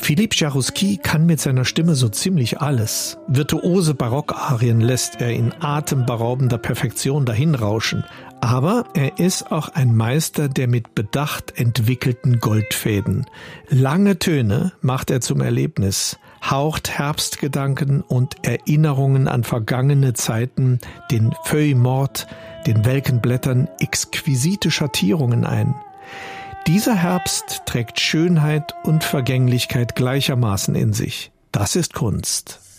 Philippe Jaroussky kann mit seiner Stimme so ziemlich alles. Virtuose Barockarien lässt er in atemberaubender Perfektion dahinrauschen. Aber er ist auch ein Meister der mit Bedacht entwickelten Goldfäden. Lange Töne macht er zum Erlebnis, haucht Herbstgedanken und Erinnerungen an vergangene Zeiten, den Feuilles mortes, den welken Blättern exquisite Schattierungen ein. Dieser Herbst trägt Schönheit und Vergänglichkeit gleichermaßen in sich. Das ist Kunst.